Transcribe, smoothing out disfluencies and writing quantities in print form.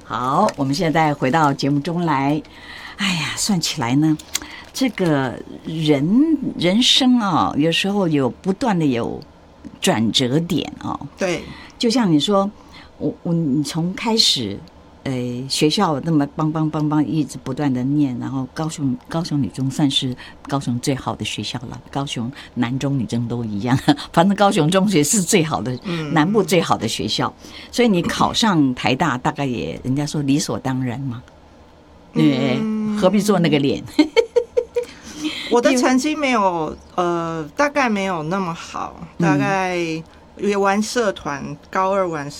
好，我们现在回到节目中来。哎呀，算起来呢，这个人生啊，有时候有不断的有转折点啊。 对， 就像你说，你从开始，学校那么邦一直不断的念，然后高雄女中算是高雄最好的学校了，高雄南中女中都一样，反正高雄中学是最好的，南部最好的学校，所以你考上台大，大概也人家说理所当然嘛，何必做那个脸？ 我的成绩没有，大概没有那么好，大概也玩社团，高二玩社